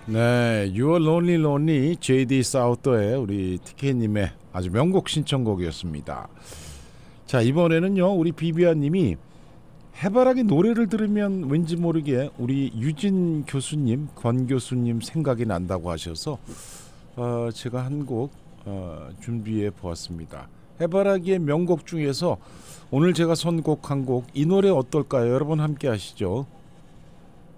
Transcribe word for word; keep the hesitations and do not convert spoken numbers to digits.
네, You're Lonely Lonely 제이디 사우터의 우리 티케이님의 아주 명곡 신청곡이었습니다. 자, 이번에는요 우리 비비아님이 해바라기 노래를 들으면 왠지 모르게 우리 유진 교수님, 권 교수님 생각이 난다고 하셔서 어, 제가 한 곡 어, 준비해 보았습니다. 해바라기의 명곡 중에서 오늘 제가 선곡한 곡 이 노래 어떨까요? 여러분 함께 하시죠.